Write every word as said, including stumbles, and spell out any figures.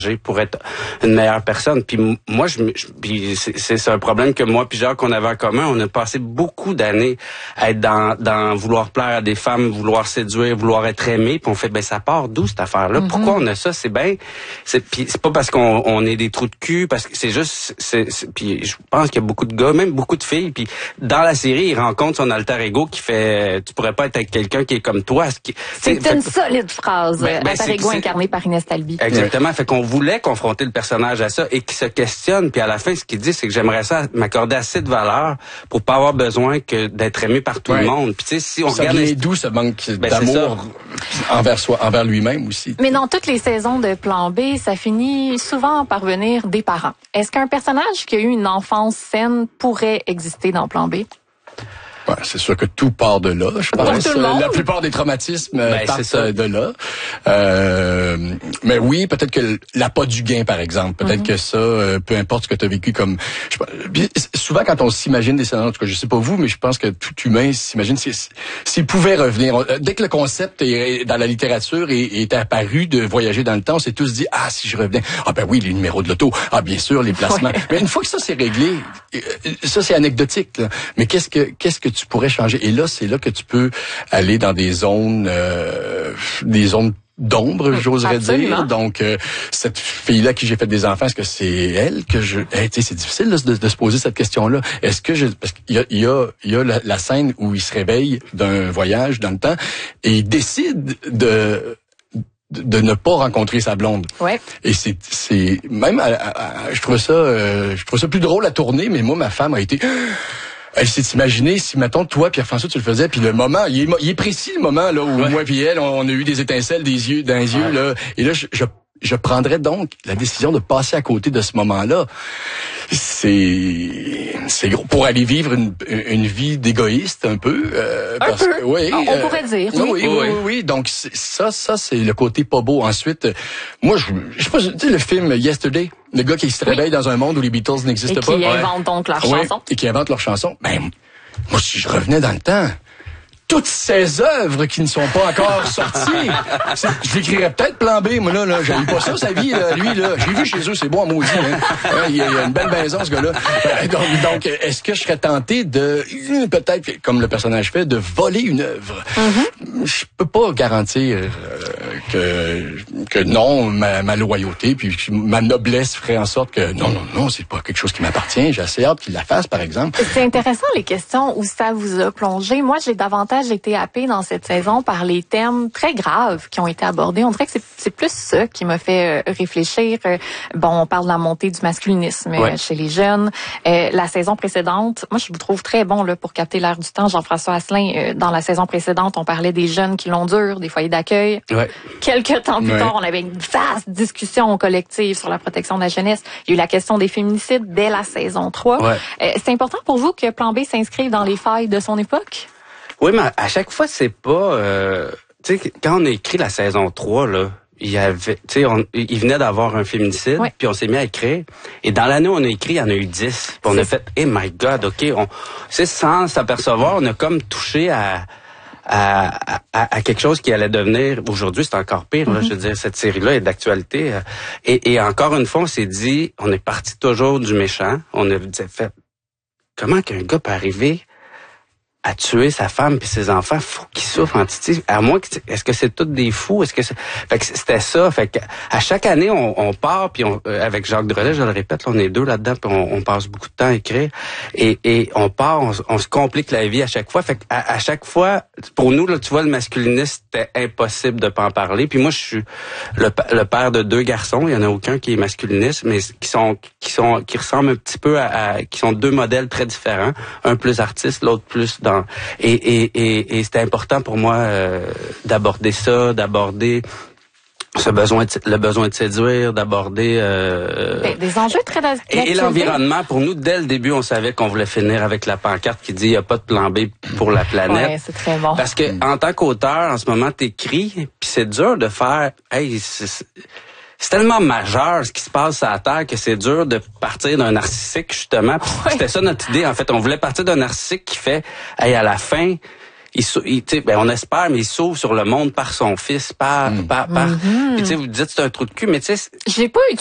pour être une meilleure personne. Puis moi, je, je puis c'est, c'est un problème que moi puis Jacques qu'on avait en commun. On a passé beaucoup d'années à être dans, dans vouloir plaire à des femmes, vouloir séduire, vouloir être aimé. Puis on fait, ben ça part d'où cette affaire-là? Mm-hmm. Pourquoi on a ça? C'est bien... C'est, puis c'est pas parce qu'on on est des trous de cul, parce que c'est juste... C'est, c'est, puis je pense qu'il y a beaucoup de gars, même beaucoup de filles. Puis dans la série, il rencontre son alter ego qui fait... Tu pourrais pas être avec quelqu'un qui est comme toi. Qui, c'est, c'est une fait, solide phrase. Ben, ben, alter ego incarné par Inès Talby. Exactement. Ouais. Fait qu'on voulait confronter le personnage à ça et qu'il se questionne, puis à la fin ce qu'il dit c'est que j'aimerais ça m'accorder assez de valeur pour pas avoir besoin que d'être aimé par tout ouais. le monde. Puis tu sais si on ça regarde vient d'où ce manque ben, d'amour envers soi, envers lui-même aussi. Mais dans toutes les saisons de Plan B, ça finit souvent par venir des parents. Est-ce qu'un personnage qui a eu une enfance saine pourrait exister dans Plan B? Ouais, c'est sûr que tout part de là, je pense. La plupart des traumatismes ben, partent de là. Euh, mais oui, peut-être que l'appât du gain, par exemple, peut-être mm-hmm. que ça, euh, peu importe ce que tu as vécu comme... Je, souvent, quand on s'imagine des scénarios, en tout cas, je sais pas vous, mais je pense que tout humain s'imagine s'il pouvait revenir. Dès que le concept est dans la littérature et est apparu de voyager dans le temps, on s'est tous dit, ah, si je revenais, ah ben oui, les numéros de l'auto, ah bien sûr, les placements. Ouais. Mais une fois que ça c'est réglé, ça c'est anecdotique, là. Mais qu'est-ce que qu'est-ce que tu pourrais changer. Et là, c'est là que tu peux aller dans des zones, euh, des zones d'ombre, j'oserais Absolument. dire. Donc, euh, cette fille-là à qui j'ai fait des enfants, est-ce que c'est elle que je... Hey, tu sais, c'est difficile là, de, de se poser cette question-là. Est-ce que je... Parce qu'il y a, il y a, il y a la, la scène où il se réveille d'un voyage dans le temps et il décide de... de ne pas rencontrer sa blonde. Ouais. Et c'est c'est même à, à, à, je trouve ça euh, je trouve ça plus drôle à tourner, mais moi ma femme a été elle s'est imaginée si mettons toi Pierre-François tu le faisais, puis le moment il est, il est précis le moment là où ouais. moi puis elle on, on a eu des étincelles des yeux dans les yeux ouais. là et là je, je je prendrais donc la décision de passer à côté de ce moment-là. C'est c'est gros pour aller vivre une une vie d'égoïste un peu. Euh, un parce peu. Que, oui, on euh, pourrait dire. Oui, oui, oui. oui, oui. Donc ça, ça c'est le côté pas beau. Ensuite, moi je, je sais pas, tu sais le film Yesterday, le gars qui se réveille oui. dans un monde où les Beatles n'existent pas. Et qui inventent donc leur oui, chanson. Et qui inventent leur chanson. Ben moi si je revenais dans le temps. Toutes ces œuvres qui ne sont pas encore sorties. Je l'écrirais peut-être Plan B, moi là, là. J'aime pas ça, sa vie, là, lui, là. J'ai vu chez eux, c'est bon à maudit, hein. Il y a, il y a une belle maison, ce gars-là. Donc, donc, est-ce que je serais tenté de, peut-être, comme le personnage fait, de voler une œuvre? Mm-hmm. Je peux pas garantir que, que non, ma, ma loyauté, puis ma noblesse ferait en sorte que non, non, non, c'est pas quelque chose qui m'appartient. J'ai assez hâte qu'il la fasse, par exemple. C'est intéressant, les questions où ça vous a plongé. Moi, j'ai davantage j'ai été happée dans cette saison par les thèmes très graves qui ont été abordés. On dirait que c'est, c'est plus ça qui m'a fait euh, réfléchir. Euh, bon, on parle de la montée du masculinisme ouais. euh, chez les jeunes. Euh, la saison précédente, moi, je vous trouve très bon là pour capter l'air du temps. Jean-François Asselin, euh, dans la saison précédente, on parlait des jeunes qui l'ont dur, des foyers d'accueil. Ouais. Quelques temps plus ouais. tard, on avait une vaste discussion collective sur la protection de la jeunesse. Il y a eu la question des féminicides dès la saison trois. Ouais. Euh, c'est important pour vous que Plan B s'inscrive dans les failles de son époque? Oui, mais à chaque fois, c'est pas... Euh, tu sais, quand on a écrit la saison trois, là, il y avait... Tu sais, il venait d'avoir un féminicide, ouais. puis on s'est mis à écrire. Et dans l'année où on a écrit, il y en a eu dix. Puis on a fait, hey my God, OK, on, c'est sans s'apercevoir, on a comme touché à... À, à, à quelque chose qui allait devenir... Aujourd'hui, c'est encore pire. Mm-hmm. Là, je veux dire, cette série-là est d'actualité. Et, et encore une fois, on s'est dit, on est parti toujours du méchant. On a fait, comment qu'un gars peut arriver à tuer sa femme puis ses enfants, faut qu'ils souffrent en titi. À moins que, est-ce que c'est tous des fous? Est-ce que c'est, fait que c'était ça. Fait que, à chaque année, on, on part puis on, euh, avec Jacques Drolet, je le répète, là, on est deux là-dedans puis on, on passe beaucoup de temps à écrire et, et on part, on, on se complique la vie à chaque fois. Fait que, à, à chaque fois, pour nous, là, tu vois, le masculinisme, c'était impossible de pas en parler. Puis moi, je suis le, le père de deux garçons. Il y en a aucun qui est masculiniste, mais qui sont, qui sont, qui ressemblent un petit peu à, à qui sont deux modèles très différents. Un plus artiste, l'autre plus dans Et, et, et, et c'était important pour moi euh, d'aborder ça, d'aborder ce besoin, de, le besoin de séduire, d'aborder euh, des, des enjeux très et, et l'environnement. Pour nous, dès le début, on savait qu'on voulait finir avec la pancarte qui dit il y a pas de plan B pour la planète. Ouais, c'est très bon. Parce que en tant qu'auteur, en ce moment, t'écris, puis c'est dur de faire. Hey, c'est, c'est tellement majeur ce qui se passe à la Terre que c'est dur de partir d'un narcissique, justement. Ouais. C'était ça notre idée, en fait. On voulait partir d'un narcissique qui fait, hey, à la fin, il, il tu sais, ben on espère, mais il s'ouvre sur le monde par son fils, par, mm. par, par. Mm-hmm. Tu sais, vous dites c'est un trou de cul, mais tu sais, j'ai pas